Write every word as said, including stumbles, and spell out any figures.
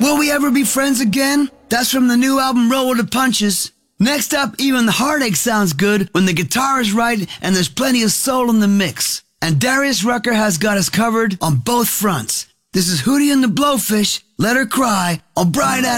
Will we ever be friends again? That's from the new album Roll with the Punches. Next up, Even the Heartache sounds good when the guitar is right and there's plenty of soul in the mix. And Darius Rucker has got us covered on both fronts. This is Hootie and the Blowfish, Let Her Cry, on Brian